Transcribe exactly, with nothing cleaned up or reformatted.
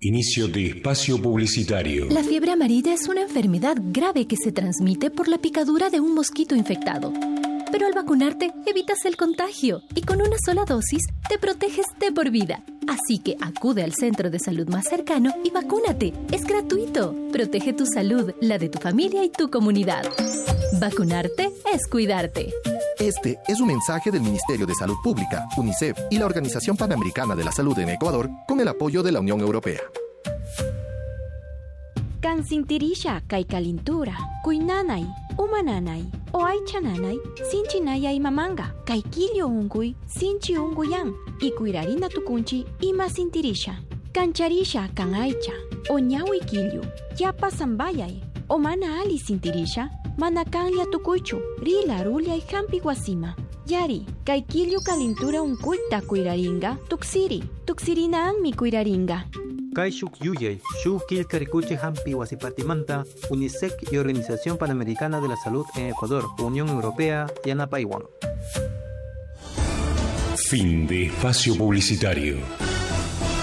Inicio de espacio publicitario. La fiebre amarilla es una enfermedad grave que se transmite por la picadura de un mosquito infectado. Pero al vacunarte, evitas el contagio y con una sola dosis te proteges de por vida. Así que acude al centro de salud más cercano y vacúnate. Es gratuito. Protege tu salud, la de tu familia y tu comunidad. Vacunarte es cuidarte. Este es un mensaje del Ministerio de Salud Pública, UNICEF y la Organización Panamericana de la Salud en Ecuador con el apoyo de la Unión Europea. Kansintirisha kay kalintura, kuynanay, umananay, oaychananay, sinchinayay mamanga, kay kilyo unguy, sinchi unguyan, y kuirarina tukunchi ima sintirisha. Kancharisha kan aycha, o ñawi kilyo, yapa sambayay, o mana ali sintirisha, mana kanya tukuychu, rila rulia y hampi guasima. Yari, kay kilyo kalintura unkuita kuiraringa, tuksiri, tuksirinaan mi kuiraringa. Kay shuk yuyay, shuk kilka rikuche hampi wasipatimanta, UNICEF y Organización Panamericana de la Salud en Ecuador, Unión Europea, Yanapaywan. Fin de espacio publicitario.